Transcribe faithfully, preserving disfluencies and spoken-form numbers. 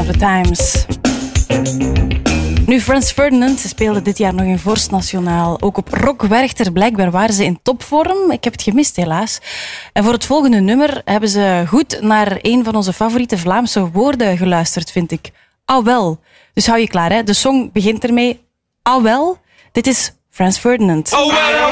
the Times. Nu, Frans Ferdinand speelde dit jaar nog in Vorst Nationaal. Ook op Rock Werchter. Blijkbaar waren ze in topvorm. Ik heb het gemist, helaas. En voor het volgende nummer hebben ze goed naar een van onze favoriete Vlaamse woorden geluisterd, vind ik. Ah wel. Dus hou je klaar, hè. De song begint ermee. Ah wel. Dit is Frans Ferdinand. Oh well.